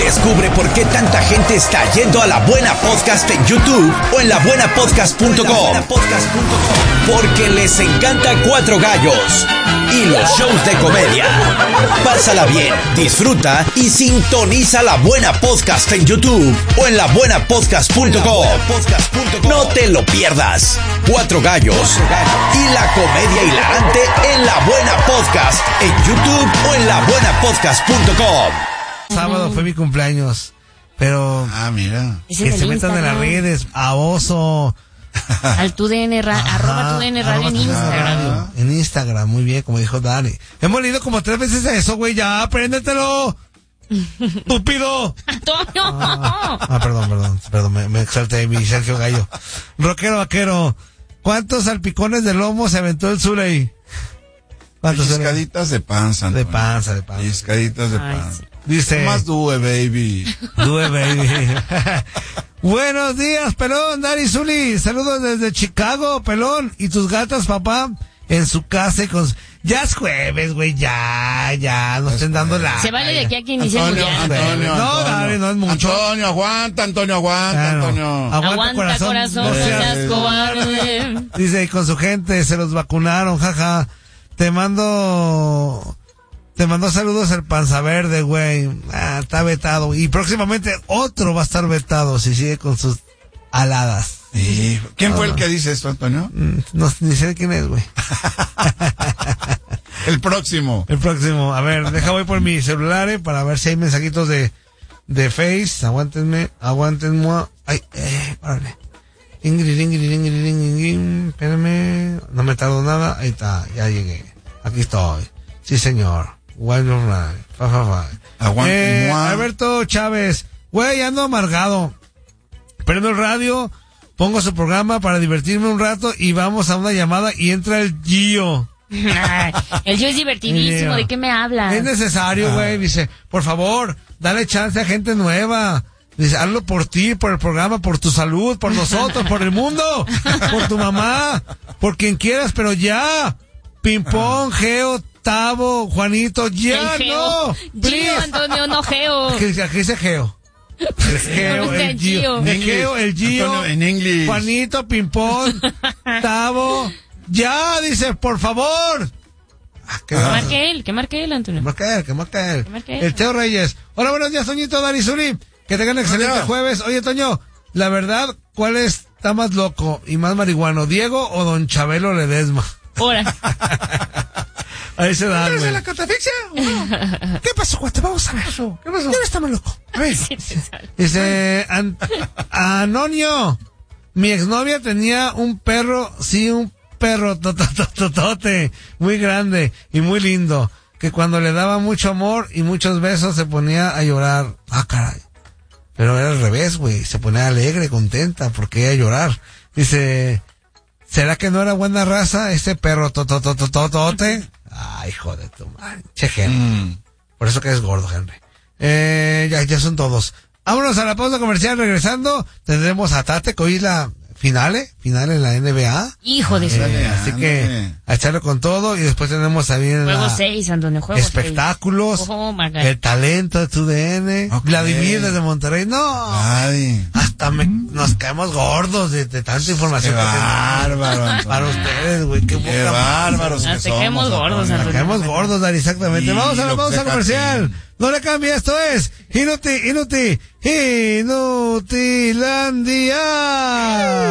Descubre por qué tanta gente está yendo a La Buena Podcast en YouTube o en labuenapodcast.com. Porque les encanta Cuatro Gallos y los shows de comedia. Pásala bien, disfruta y sintoniza La Buena Podcast en YouTube o en labuenapodcast.com. No te lo pierdas. Cuatro Gallos y la comedia hilarante en La Buena Podcast en YouTube o en labuenapodcast.com. Sábado fue mi cumpleaños, pero mira, que se metan en las redes, a oso. Al TUDN, arroba TUDN Radio en Instagram. En Instagram, muy bien, como dijo Dani. Hemos leído como 3 veces eso, güey, ya, apréndetelo. ¡Estúpido! ¡Antonio! Perdón, me exalté mi Sergio Gallo. Rockero vaquero, ¿cuántos salpicones de lomo se aventó el Zuley? Pellizcaditas de panza, Antonio. De panza. Pellizcaditas de panza. Sí. Dice... Más due, baby. Buenos días, pelón, Dari Zuli. Saludos desde Chicago, pelón. Y tus gatas, papá, en su casa y con... Ya es jueves, güey, ya, no estén dando la... Se vale de aquí a que iniciemos ya. Antonio. No, Dari, no es mucho. Antonio, aguanta, Antonio. Aguanta, corazón, no seas cobarde. Dice, y con su gente, se los vacunaron, jaja. Te mando saludos al Panza Verde, güey. Está vetado. Y próximamente otro va a estar vetado si sigue con sus aladas. Sí. ¿Quién fue el que dice esto, Antonio? No, ni sé quién es, güey. El próximo. A ver, voy por mi celular, para ver si hay mensajitos de Face. Aguántenme. Ay, párale. Ingrid, espérame. No me tardo nada. Ahí está, ya llegué. Aquí estoy. Sí, señor. Aguante. Alberto Chávez, güey, ando amargado. Prendo el radio, pongo su programa para divertirme un rato y vamos a una llamada y entra el Gio. El Gio es divertidísimo, ¿de qué me hablas? Es necesario, güey, dice, por favor, dale chance a gente nueva. Dice, hazlo por ti, por el programa, por tu salud, por nosotros, por el mundo, por tu mamá, por quien quieras, pero ya. Pimpón, Geo, Tavo, Juanito, ya no. Gio, Antonio, no Geo. Aquí dice Geo. El Geo, el Gio. El Geo, el Gio. Antonio, en inglés. Juanito, Pimpón, Tavo. Ya, dice, por favor. Que marque él, Antonio. Que marque él. El Teo Reyes. Hola, buenos días, Toñito, Dari Zuli. Que tengan excelente jueves. Oye, Toño, la verdad, ¿cuál está más loco y más marihuano? ¿Diego o Don Chabelo Ledesma? Ahora. Ahí se da, güey. la catafixia? ¿Qué pasó, cuate? Vamos a ver. ¿Qué pasó? ¿Dónde está más loco? A ver. Dice, Anonio, mi exnovia tenía un perro totote, muy grande y muy lindo, que cuando le daba mucho amor y muchos besos se ponía a llorar. Ah, caray. Pero era al revés, güey. Se ponía alegre, contenta, porque iba a llorar. Dice, ¿será que no era buena raza ese perro totote? Ay, hijo de tu madre. Che, Henry. Por eso que es gordo, Henry. Ya son todos. Vámonos a la pausa comercial. Regresando, tendremos a Tate, que hoy es la final en la NBA. Hijo de su... Así que a echarlo con todo. Y después tenemos también Juego 6, Antonio, juego espectáculos, 6. Oh, el talento de TUDN, Okay. Vladimir desde Monterrey. No, Ay. hasta nos caemos gordos de tanta información. Qué bárbaro, Antonio. Para ustedes, güey, qué bárbaros que Te somos. caemos gordos, Antonio. caemos gordos, Dari, exactamente. Y Vamos a la lo pausa que comercial. No le cambie, esto es Inutilandia.